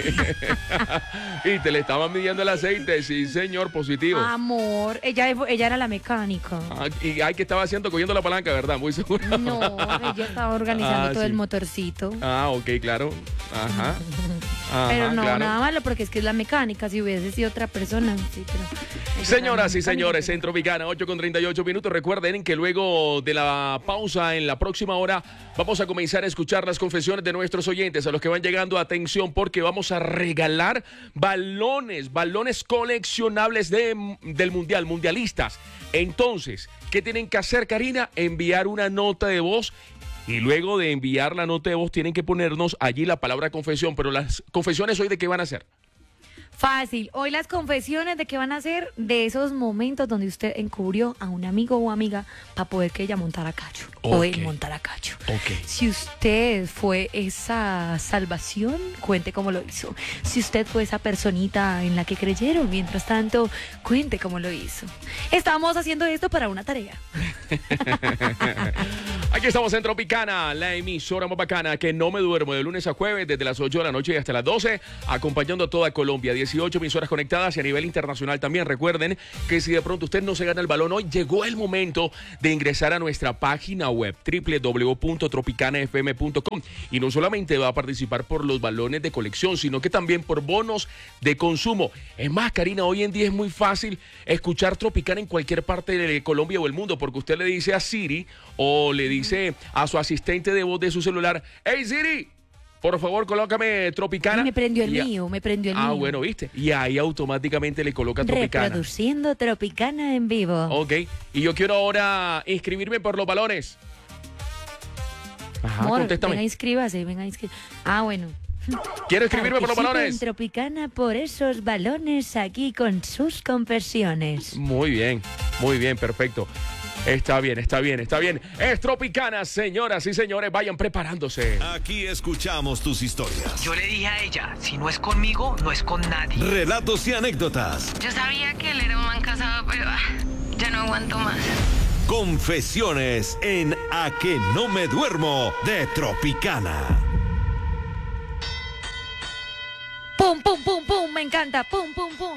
Y te le estaban midiendo el aceite, sí, señor, positivo. Amor, ella, ella era la mecánica. Ah, y hay que estaba haciendo, cogiendo la palanca, ¿verdad? Muy seguro. No, ella estaba organizando Ah, todo sí. el motorcito. Ah, ok, claro. Ajá. Ajá, pero no, claro. nada malo, porque es que es la mecánica. Si hubiese sido otra persona, sí, pero... Señoras y señores, en Tropicana, ocho con treinta y ocho minutos. Recuerden que luego de la pausa en la próxima hora vamos a comenzar a escuchar las confesiones de nuestros oyentes, a los que van llegando. Atención, porque vamos a regalar balones, balones coleccionables de, del Mundial, mundialistas. Entonces, ¿qué tienen que hacer, Karina? Enviar una nota de voz. Y luego de enviar la nota de voz tienen que ponernos allí la palabra confesión. Pero las confesiones hoy, ¿de qué van a ser? Fácil. Hoy las confesiones de qué van a ser de esos momentos donde usted encubrió a un amigo o amiga para poder que ella montara cacho. O Ok. él montara cacho. Ok. Si usted fue esa salvación, cuente cómo lo hizo. Si usted fue esa personita en la que creyeron, mientras tanto, cuente cómo lo hizo. Estamos haciendo esto para una tarea. Aquí estamos en Tropicana, la emisora más bacana que no me duermo de lunes a jueves desde las ocho de la noche y hasta las doce, acompañando a toda Colombia. dieciocho emisoras conectadas y a nivel internacional también. Recuerden que si de pronto usted no se gana el balón hoy, llegó el momento de ingresar a nuestra página web doble u doble u doble u punto tropicana f m punto com y no solamente va a participar por los balones de colección, sino que también por bonos de consumo. Es más, Karina, hoy en día es muy fácil escuchar Tropicana en cualquier parte de Colombia o el mundo, porque usted le dice a Siri o le dice a su asistente de voz de su celular: "Hey Siri, por favor, colócame Tropicana". Y me prendió el Y a- mío, me prendió el Ah, mío. bueno, viste. Y ahí automáticamente le coloca Tropicana. Reproduciendo Tropicana en vivo. Ok. Y yo quiero ahora inscribirme por los balones. Ajá, Amor, contéstame. venga, inscríbase, venga, inscríbase. Ah, bueno. Quiero inscribirme por los Participe balones. en Tropicana por esos balones aquí con sus confesiones. Muy bien, muy bien, perfecto. Está bien, está bien, está bien. Es Tropicana, señoras y señores, vayan preparándose. Aquí escuchamos tus historias. Yo le dije a ella, si no es conmigo, no es con nadie. Relatos y anécdotas. Yo sabía que él era un man casado, pero ah, ya no aguanto más. Confesiones en A que no me duermo de Tropicana. Pum, pum, pum, pum, me encanta. Pum, pum, pum.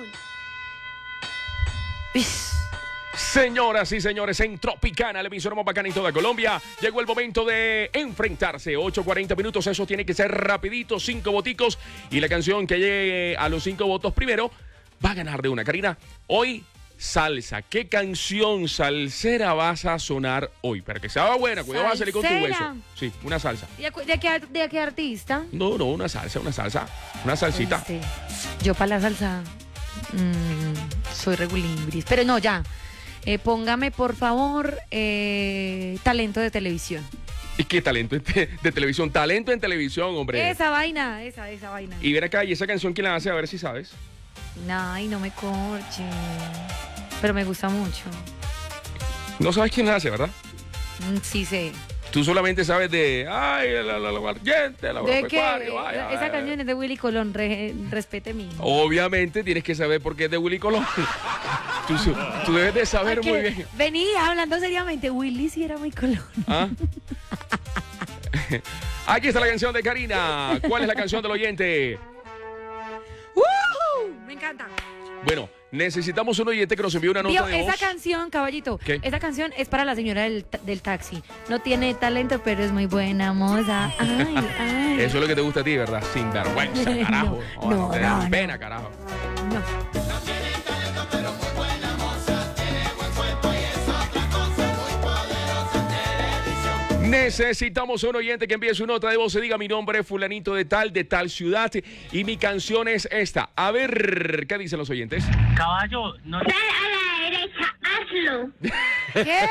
Ish. Señoras y señores, en Tropicana, la emisora más bacana en toda Colombia, llegó el momento de enfrentarse. ocho cuarenta minutos, eso tiene que ser rapidito, cinco voticos. Y la canción que llegue a los cinco votos primero va a ganar de una. Karina, hoy salsa. ¿Qué canción salsera vas a sonar hoy? Para que sea buena, cuidado, vas a salir con tu hueso. Salsera. Sí, una salsa. ¿De, acu- de qué, ¿De qué artista? No, no, una salsa, una salsa. Una salsita. Este, yo para la salsa mm, soy regulimbris. Pero no, ya. Eh, póngame, por favor, eh, talento de televisión. ¿Y qué talento en te- de televisión? Talento en televisión, hombre. Esa vaina, esa, esa vaina. Y ven acá, ¿y esa canción quién la hace? A ver si sabes. Ay, no me corche. Pero me gusta mucho. No sabes quién la hace, ¿verdad? Mm, sí sé. Tú solamente sabes de... Ay, la, la, la guardiente, la ¿De qué? agropecuario, ay, ay, Esa ay. canción es de Willy Colón, re- respete mi. Obviamente tienes que saber por qué es de Willy Colón. tú, su- tú debes de saber Ay, muy que- bien. Vení, hablando seriamente, Willy sí era muy Colón. ¿Ah? Aquí está la canción de Karina. ¿Cuál es la canción del oyente? ¡Woohoo! Me encanta. Bueno, necesitamos un oyente que nos envíe una nota Vio, de esa voz. canción, caballito, ¿Qué? esa canción es para la señora del, ta- del taxi. No tiene talento, pero es muy buena moza. Ay, ay. Eso es lo que te gusta a ti, ¿verdad? Sin vergüenza, carajo. No, no, te da no, no. pena, carajo. Necesitamos un oyente que envíe su nota de voz y diga: mi nombre es fulanito de tal, de tal ciudad y mi canción es esta. A ver, ¿qué dicen los oyentes? Caballo, no... Dale a la derecha, hazlo. ¿Qué?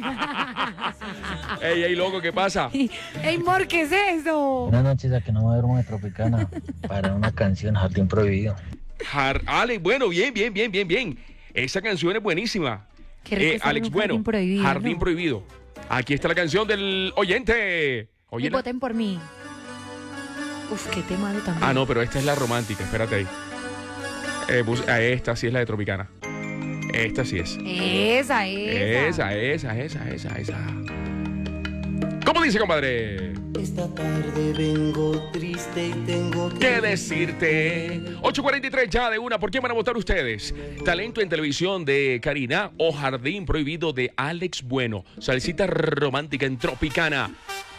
Ey, ey, loco, ¿qué pasa? ¡Ey, Mor, qué es eso! Buenas noches, a que no me duermo de Tropicana para una canción Jardín Prohibido. Jar- Ale, bueno, bien, bien, bien, bien, bien. Esa canción es buenísima. Qué rico Eh, estar en Alex, un bueno, Jardín Prohibido, Jardín ¿no? Prohibido. Aquí está la canción del oyente. Y Oye, la- voten por mí. Uf, qué tema de también. Ah, no, pero esta es la romántica, espérate ahí. Eh, bus- ah, esta sí es la de Tropicana. Esta sí es. Esa, esa. Esa, esa, esa, esa, esa. ¿Cómo dice, compadre? Esta tarde vengo triste y tengo ¿Qué decirte? ocho cuarenta y tres ya de una. ¿Por qué van a votar ustedes? Talento en televisión de Karina o Jardín Prohibido de Alex Bueno. Salsita romántica en Tropicana.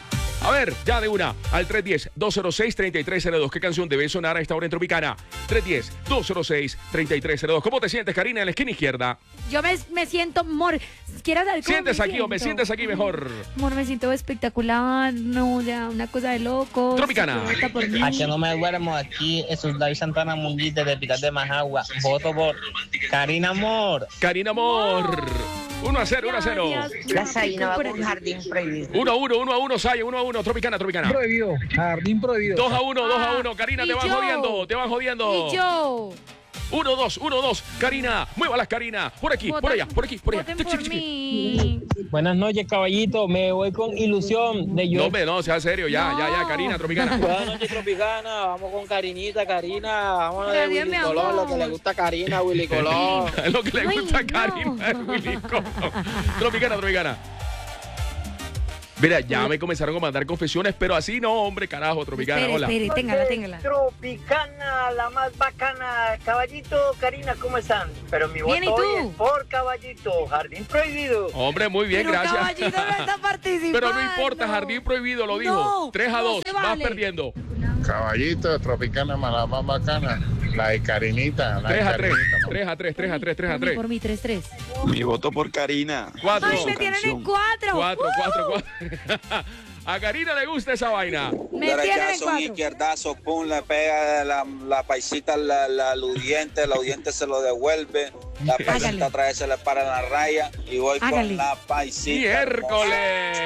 A ver, ya de una, al tres uno cero, dos cero seis, tres tres cero dos. ¿Qué canción debe sonar a esta hora en Tropicana? tres uno cero, dos cero seis, tres tres cero dos. ¿Cómo te sientes, Karina, en la esquina izquierda? Yo me, me siento, amor. ¿Quieres saber cómo Sientes me aquí o me siento? sientes aquí mejor. Amor, me siento espectacular. No, ya, una cosa de loco. Tropicana. A que no me duermo aquí, eso es David Santana Munguite de Picar de Majagua. Voto por Karina Amor. Karina Amor. uno a cero, uno a cero. La Zaina va con Jardín Prohibido. uno a uno, uno a uno, Saya, uno a uno. Tropicana, Tropicana. Prohibido, Jardín Prohibido. dos a uno, dos a uno. Karina, ¿Y te van yo? jodiendo, te van jodiendo. Y yo. uno dos, uno dos. Karina, muévalas, Karina. Por aquí, por allá, por aquí, por allá. Voten por mí. Buenas noches, caballito. Me voy con ilusión de yo. No, hombre, no, sea serio, ya, ya, ya, Karina, Tropicana. Buenas noches, Tropicana. Vamos con Karinita, Karina. Vamos de Gracias, Willy mi Colón, amor. lo que le gusta a Karina, Willy Colón. Lo que le Ay, gusta a no. Karina es Willy Colón. Tropicana, Tropicana. Mira, ya me comenzaron a mandar confesiones, pero así no, hombre, carajo, Tropicana, Espere, hola. espere, téngala, téngala. Tropicana, la más bacana. Caballito, Karina, ¿cómo están? Pero mi Bien, ¿y voto tú? hoy es por Caballito, Jardín Prohibido. Hombre, muy bien, Pero gracias. Caballito no está participando. Pero no importa, Jardín Prohibido lo dijo. No, tres a no dos, se vas vale. perdiendo. Caballito, Tropicana, la más bacana. La de Karinita. La de tres a tres, Karinita. tres a tres, tres a tres, tres a Por mí, tres. por mí, tres tres. Mi voto por Karina. cuatro. Ay, me tienen en cuatro. Cuatro, Uh, cuatro, cuatro. A Karina le gusta esa vaina. Me tienen en Derechazo, un cuatro. izquierdazo, pum, le pega la, la paisita la, la, al audiente, el audiente se lo devuelve, la Hágale. paisita otra vez se le para en la raya y voy Hágale. con la paisita. ¡Miércoles!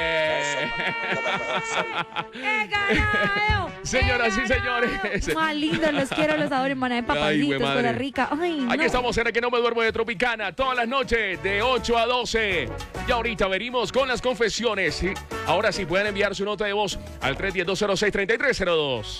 ¡Qué carajo! Señoras y señores. Más lindo, los quiero, los adoro, hermana de Ay, papacitos, güey, madre. Costa Rica. Ay, no. Aquí estamos en el que no me duermo de Tropicana todas las noches de ocho a doce. Y ahorita venimos con las confesiones. Sí, ahora sí pueden enviar su nota de voz al tres uno cero, dos cero seis, tres tres cero dos.